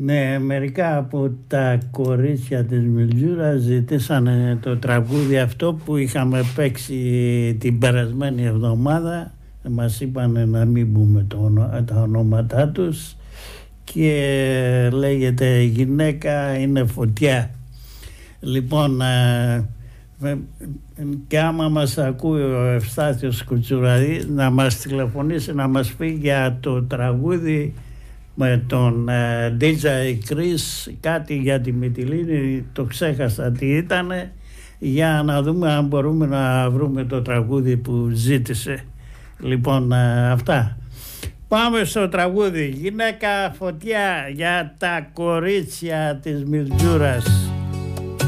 Ναι, μερικά από τα κορίτσια της Μιλτζούρας ζητήσανε το τραγούδι αυτό που είχαμε παίξει την περασμένη εβδομάδα. Μας είπανε να μην πούμε τα ονόματά τους και λέγεται «Γυναίκα είναι φωτιά». Λοιπόν, και άμα μας ακούει ο Ευστάθιος Κουτσουραδής να μας τηλεφωνήσει να μας πει για το τραγούδι με τον DJ Chris, κάτι για τη Μυτιλήνη, το ξέχασα τι ήτανε, για να δούμε αν μπορούμε να βρούμε το τραγούδι που ζήτησε. Λοιπόν, αυτά. Πάμε στο τραγούδι «Γυναίκα φωτιά» για τα κορίτσια της Μιλτζούρας.